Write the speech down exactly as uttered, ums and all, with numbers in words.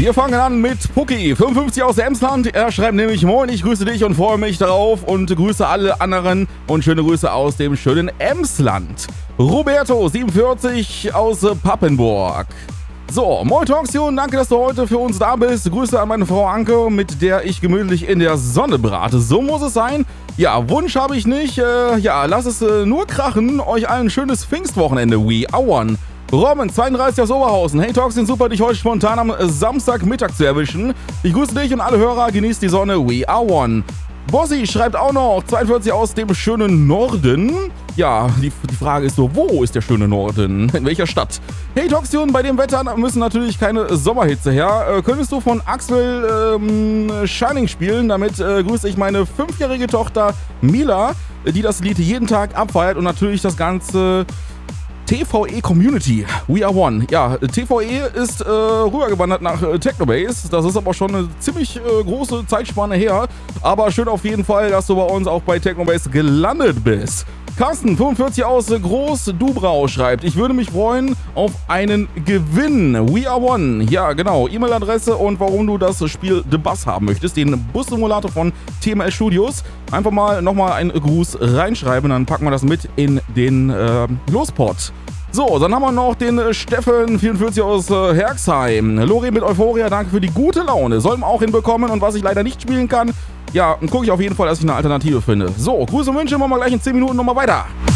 Wir fangen an mit Pucki, fünfundfünfzig aus Emsland. Er schreibt nämlich: Moin, ich grüße dich und freue mich darauf und grüße alle anderen und schöne Grüße aus dem schönen Emsland. Roberto, siebenundvierzig aus Pappenburg. So, moin Talksion, danke, dass du heute für uns da bist. Grüße an meine Frau Anke, mit der ich gemütlich in der Sonne brate. So muss es sein. Ja, Wunsch habe ich nicht. Äh, ja, lass es äh, nur krachen. Euch allen ein schönes Pfingstwochenende. We are one. Robin, zweiunddreißig aus Oberhausen. Hey Talksin, super, dich heute spontan am Samstagmittag zu erwischen. Ich grüße dich und alle Hörer, genießt die Sonne. We are one. Bossi schreibt auch noch, zweiundvierzig aus dem schönen Norden. Ja, die, die Frage ist so, wo ist der schöne Norden? In welcher Stadt? Hey Toxion, bei dem Wetter müssen natürlich keine Sommerhitze her. Äh, könntest du von Axel ähm, Shining spielen? Damit äh, grüße ich meine fünfjährige Tochter Mila, die das Lied jeden Tag abfeiert und natürlich das ganze T V E-Community. We are one. Ja, T V E ist äh, rübergewandert nach äh, Technobase. Das ist aber schon eine ziemlich äh, große Zeitspanne her. Aber schön auf jeden Fall, dass du bei uns auch bei Technobase gelandet bist. Carsten, fünfundvierzig aus Groß-Dubrau, schreibt: Ich würde mich freuen auf einen Gewinn. We are one. Ja, genau. E-Mail-Adresse und warum du das Spiel The Bus haben möchtest. Den Bus-Simulator von T M S Studios. Einfach mal nochmal einen Gruß reinschreiben, dann packen wir das mit in den äh, Lospot. So, dann haben wir noch den äh, Steffen, vierundvierzig aus äh, Herxheim. Lori mit Euphoria, danke für die gute Laune. Soll man auch hinbekommen, und was ich leider nicht spielen kann, ja, dann gucke ich auf jeden Fall, dass ich eine Alternative finde. So, Grüße und Wünsche, machen wir gleich in zehn Minuten nochmal weiter.